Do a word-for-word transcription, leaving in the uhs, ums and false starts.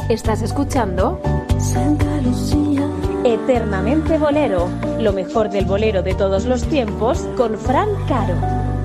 ¿Estás escuchando? Santa Lucía. Eternamente Bolero, lo mejor del bolero de todos los tiempos con Fran Caro.